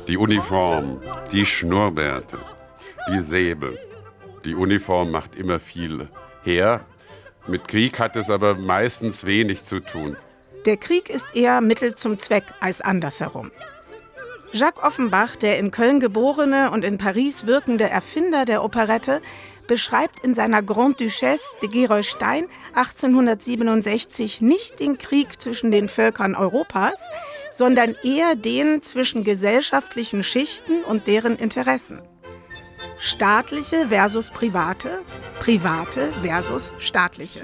Die Uniform, die Schnurrbärte, die Säbel. Die Uniform macht immer viel her. Mit Krieg hat es aber meistens wenig zu tun. Der Krieg ist eher Mittel zum Zweck als andersherum. Jacques Offenbach, der in Köln geborene und in Paris wirkende Erfinder der Operette, beschreibt in seiner Grande Duchesse de Gerolstein 1867 nicht den Krieg zwischen den Völkern Europas, sondern eher den zwischen gesellschaftlichen Schichten und deren Interessen. Staatliche versus private, private versus staatliche.